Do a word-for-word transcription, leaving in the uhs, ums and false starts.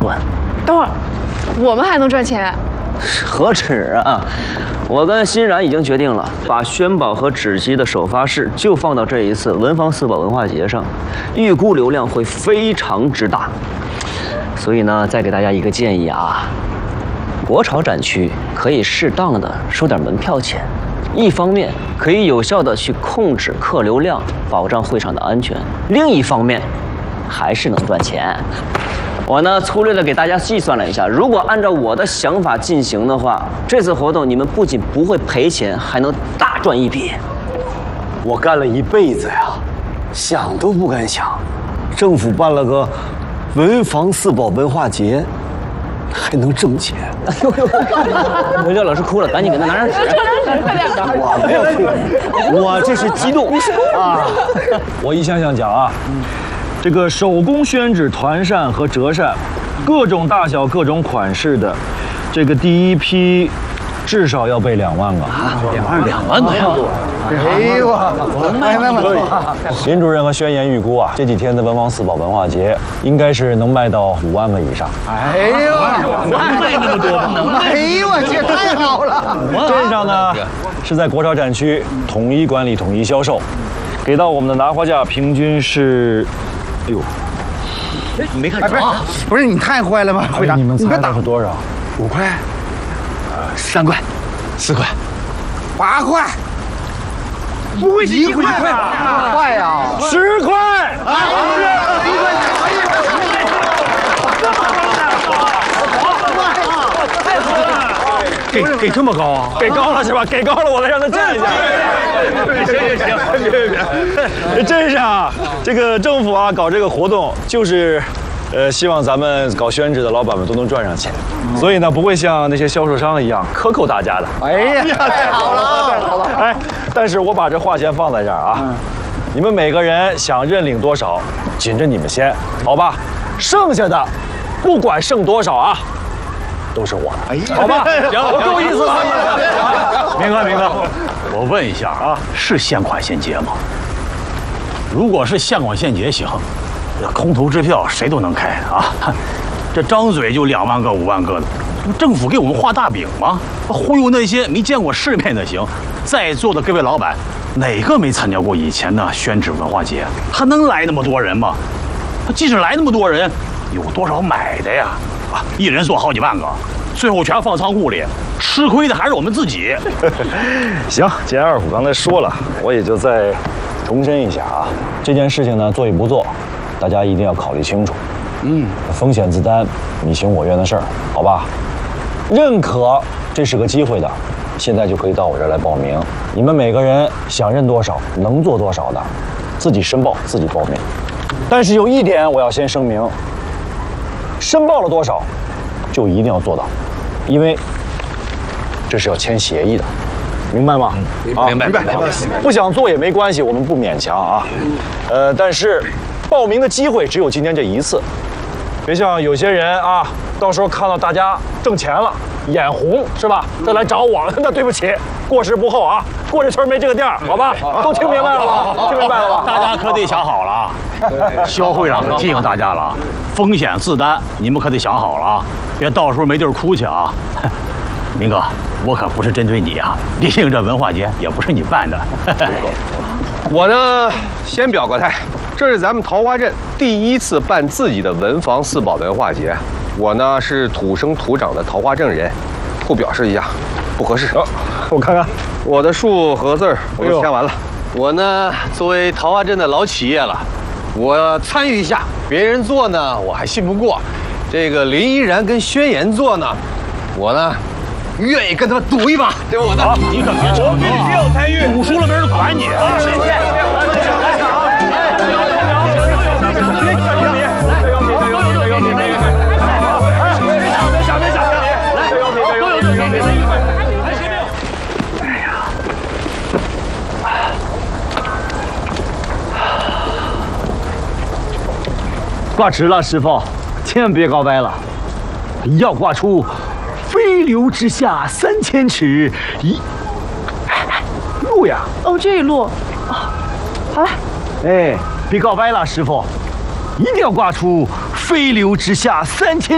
赚。 等会儿，我们还能赚钱？ 何止啊！我跟欣然已经决定了，把宣宝和芷姬的首发式就放到这一次文房四宝文化节上，预估流量会非常之大。所以呢，再给大家一个建议啊，国潮展区可以适当的收点门票钱，一方面可以有效的去控制客流量，保障会场的安全；另一方面，还是能赚钱。我呢，粗略的给大家计算了一下，如果按照我的想法进行的话，这次活动你们不仅不会赔钱，还能大赚一笔。 我干了一辈子呀，想都不敢想，政府办了个文房四宝文化节，还能挣钱。哎呦呦！ 刘教老师哭了，赶紧给他拿张纸。 快点！ 我没有哭，我这是激动啊！ 我一项项讲啊。这个手工宣纸团扇和折扇，各种大小、各种款式的，这个第一批至少要备两万个。 两万两万多呀！ 哎呦，我卖那么多。 林主任和宣言预估啊，这几天的文房四宝文化节应该是能卖到五万个以上。 哎呦， 卖那么多不能卖！ 哎呦，我这太好了！ 这上呢是在国潮展区统一管理、统一销售，给到我们的拿货价平均是。哎呦， 哎，你没看着啊？ 不是你太坏了吧，会长？ 你们猜的是多少？ 五块， 三块，四块， 八块，不会是一块吧？八块呀， 十块！ 给给这么高啊？ 给高了是吧？给高了，我再让他站一下。行行行，别别别！真是啊，这个政府啊搞这个活动，就是，呃，希望咱们搞宣纸的老板们都能赚上钱，所以呢，不会像那些销售商一样克扣大家的。 哎呀，太好了，太好了！ 哎，但是我把这话先放在这儿啊，你们每个人想认领多少，紧着你们先，好吧？剩下的，不管剩多少啊。都是我的，好吧？行，够意思了。明哥，明哥， 我问一下啊，是现款现结吗？如果是现款现结行，这空头支票谁都能开啊。这张嘴就两万个、五万个的，政府给我们画大饼吗？忽悠那些没见过世面的行。在座的各位老板，哪个没参加过以前的宣纸文化节？他能来那么多人吗？即使来那么多人，有多少买的呀？啊，一人做好几万个，最后全放仓库里，吃亏的还是我们自己。 行，既然二虎刚才说了，我也就再重申一下啊，这件事情呢，做与不做，大家一定要考虑清楚。嗯，风险自担，你情我愿的事儿，好吧？认可这是个机会的，现在就可以到我这儿来报名。你们每个人想认多少，能做多少的，自己申报，自己报名。但是有一点我要先声明。申报了多少，就一定要做到，因为这是要签协议的，明白吗？ 明白，明白，明白。 不想做也没关系，我们不勉强啊。呃，但是报名的机会只有今天这一次，别像有些人啊，到时候看到大家挣钱了，眼红是吧？再来找我，那对不起，过时不候啊。过这村没这个店，好吧？都听明白了吧？听明白了吧？ 大家可得想好了啊！肖会长可提醒大家了，风险自担，你们可得想好了啊！别到时候没地儿哭去啊！明哥，我可不是针对你啊，毕竟这文化节也不是你办的。 我呢，先表个态，这是咱们桃花镇第一次办自己的文房四宝文化节，我呢是土生土长的桃花镇人，互表示一下，不合适。哦， 我看看， 我的数和字儿我都签完了。我呢，作为桃花镇的老企业了，我参与一下。别人做呢，我还信不过；这个林依然跟宣言做呢，我呢，愿意跟他们赌一把。这我的， 你可别吵，必须要参与，赌输了没人管你。谢谢。 挂直了，师傅，千万别搞歪了，要挂出“飞流直下三千尺”一路呀。 哦，这一路，哦，好了。 哎，别搞歪了，师傅，一定要挂出“飞流直下三千”。